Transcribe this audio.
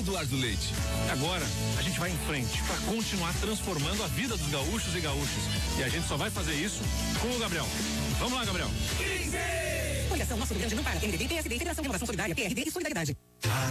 Eduardo Leite. Agora a gente vai em frente para continuar transformando a vida dos gaúchos e gaúchas. E a gente só vai fazer isso com o Gabriel. Vamos lá, Gabriel. Coligação Nosso Rio Grande não para. MDB, PSD, Federação de Renovação Solidária, PRD e Solidariedade.